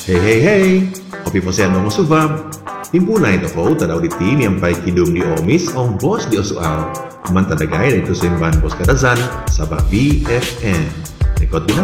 Hey hey hey, hopi po siya nung usubam. Timpunay ito ko, tadaw di tim yang pay kidum di omis ong bos di osuaw. Kuman tadagay na ito sa imban bos katazan sa BFM. Rekod binasa.